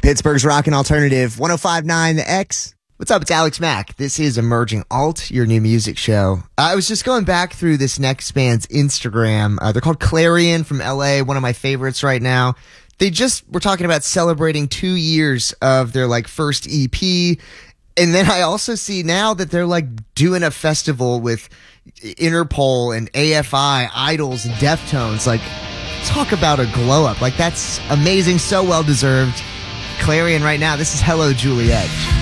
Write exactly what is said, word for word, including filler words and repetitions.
Pittsburgh's Rockin' Alternative, one oh five point nine The X. What's up? It's Alex Mack. This is Emerging Alt, your new music show. I was just going back through this next band's Instagram. Uh, they're called Clarion from L A, one of my favorites right now. They just were talking about celebrating two years of their like first E P. And then I also see now that they're like doing a festival with Interpol and A F I, Idols, Deftones. Like, talk about a glow up. Like, that's amazing. So well deserved. Clarion right now. This is Hello Juliet.